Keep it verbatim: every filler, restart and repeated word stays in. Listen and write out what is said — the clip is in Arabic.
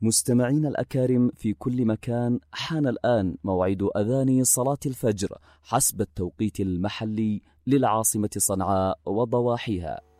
مستمعين الأكارم في كل مكان، حان الآن موعد أذان صلاة الفجر حسب التوقيت المحلي للعاصمة صنعاء وضواحيها.